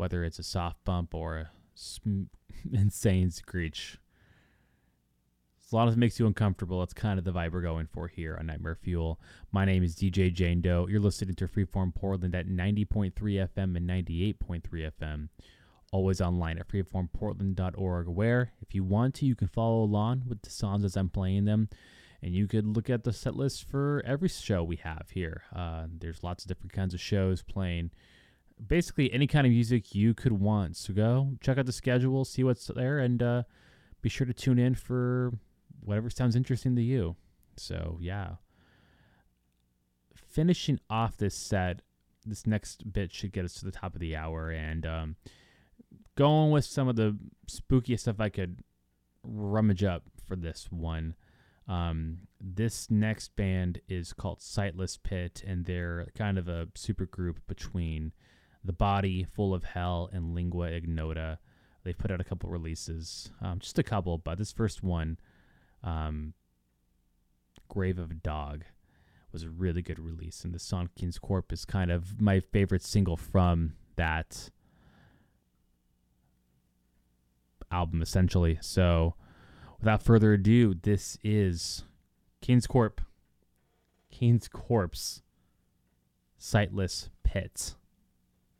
whether it's a soft bump or a insane screech. As long as it makes you uncomfortable, that's kind of the vibe we're going for here on Nightmare Fuel. My name is DJ Jane Doe. You're listening to Freeform Portland at 90.3 FM and 98.3 FM. Always online at freeformportland.org, where, if you want to, you can follow along with the songs as I'm playing them. And you could look at the set list for every show we have here. There's lots of different kinds of shows playing basically any kind of music you could want. So go check out the schedule, see what's there, and be sure to tune in for whatever sounds interesting to you. So, yeah. Finishing off this set, this next bit should get us to the top of the hour. And going with some of the spookiest stuff I could rummage up for this one. This next band is called Sightless Pit, and they're kind of a super group between The Body, Full of Hell, and Lingua Ignota. They've put out a couple releases, just a couple, but this first one, Grave of a Dog, was a really good release, and the song King's Corp is kind of my favorite single from that album, essentially. So without further ado, this is King's Corpse, Sightless Pit.